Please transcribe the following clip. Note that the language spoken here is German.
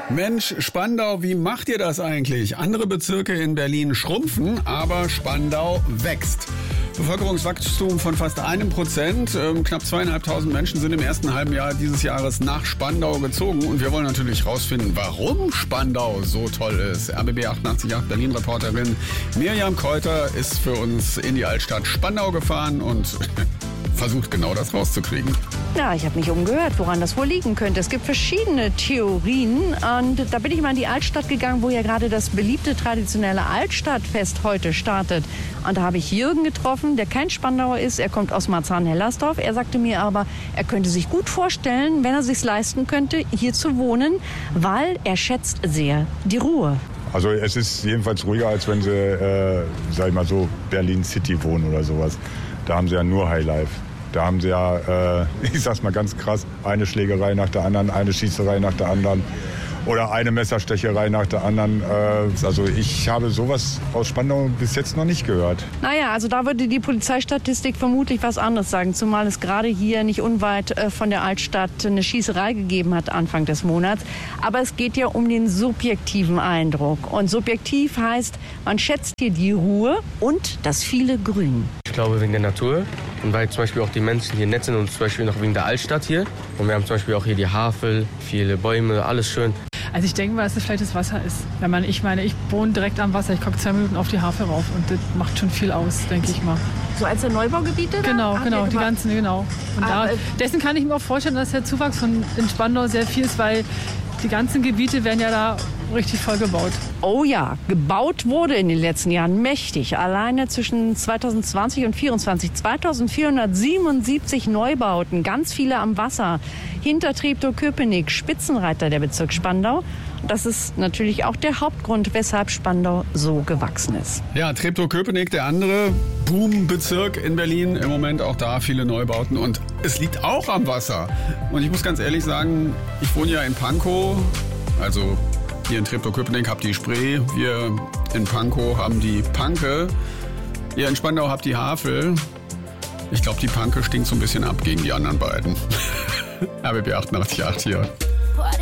Mensch, Spandau, wie macht ihr das eigentlich? Andere Bezirke in Berlin schrumpfen, aber Spandau wächst. Bevölkerungswachstum von fast 1%. Knapp 2.500 Menschen sind im ersten halben Jahr dieses Jahres nach Spandau gezogen. Und wir wollen natürlich rausfinden, warum Spandau so toll ist. RBB 88.8 Berlin-Reporterin Mirjam Kräuter ist für uns in die Altstadt Spandau gefahren und versucht genau das rauszukriegen. Ja, ich habe mich umgehört, woran das wohl liegen könnte. Es gibt verschiedene Theorien und da bin ich mal in die Altstadt gegangen, wo ja gerade das beliebte traditionelle Altstadtfest heute startet. Und da habe ich Jürgen getroffen, der kein Spandauer ist. Er kommt aus Marzahn-Hellersdorf. Er sagte mir aber, er könnte sich gut vorstellen, wenn er sich's leisten könnte, hier zu wohnen, weil er schätzt sehr die Ruhe. Also es ist jedenfalls ruhiger, als wenn sie, sag ich mal so, Berlin City wohnen oder sowas. Da haben sie ja nur Highlife. Da haben sie ja, ich sag's mal ganz krass, eine Schlägerei nach der anderen, eine Schießerei nach der anderen oder eine Messerstecherei nach der anderen. Also ich habe sowas aus Spandau bis jetzt noch nicht gehört. Naja, also da würde die Polizeistatistik vermutlich was anderes sagen, zumal es gerade hier nicht unweit von der Altstadt eine Schießerei gegeben hat Anfang des Monats. Aber es geht ja um den subjektiven Eindruck. Und subjektiv heißt, man schätzt hier die Ruhe und das viele Grün. Ich glaube wegen der Natur und weil zum Beispiel auch die Menschen hier nett sind und zum Beispiel noch wegen der Altstadt hier. Und wir haben zum Beispiel auch hier die Havel, viele Bäume, alles schön. Also ich denke mal, dass es vielleicht das Wasser ist. Ich wohne direkt am Wasser. Ich gucke 2 Minuten auf die Havel rauf und das macht schon viel aus, denke ich mal. So als der Neubaugebiete? Genau, die ganzen, genau. Und dessen kann ich mir auch vorstellen, dass der Zuwachs in Spandau sehr viel ist, weil die ganzen Gebiete werden ja da richtig voll gebaut. Oh ja, gebaut wurde in den letzten Jahren mächtig. Alleine zwischen 2020 und 2024 2477 Neubauten, ganz viele am Wasser. Hinter Treptow-Köpenick, Spitzenreiter der Bezirk Spandau. Das ist natürlich auch der Hauptgrund, weshalb Spandau so gewachsen ist. Ja, Treptow-Köpenick, der andere Boom-Bezirk in Berlin. Im Moment auch da viele Neubauten und es liegt auch am Wasser. Und ich muss ganz ehrlich sagen, ich wohne ja in Pankow, also hier in Treptow-Köpenick habt ihr die Spree, wir in Pankow haben die Panke, ihr in Spandau habt die Havel. Ich glaube, die Panke stinkt so ein bisschen ab gegen die anderen beiden. RBB 88.8 hier.